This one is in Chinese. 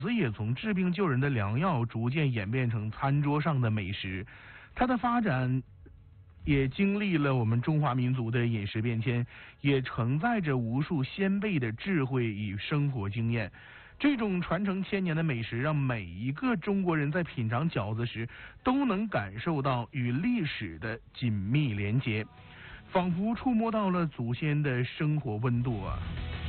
也从治病救人的良药逐渐演变成餐桌上的美食，它的发展也经历了我们中华民族的饮食变迁，也承载着无数先辈的智慧与生活经验。这种传承千年的美食，让每一个中国人在品尝饺子时都能感受到与历史的紧密连结，仿佛触摸到了祖先的生活温度啊。